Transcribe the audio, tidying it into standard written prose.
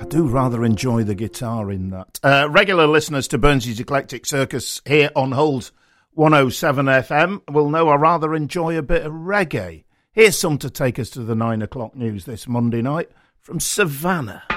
I do rather enjoy the guitar in that. Regular listeners to Burnsy's Eclectic Circus here on Hold 107 FM will know I rather enjoy a bit of reggae. Here's some to take us to the 9 o'clock news this Monday night from Savannah.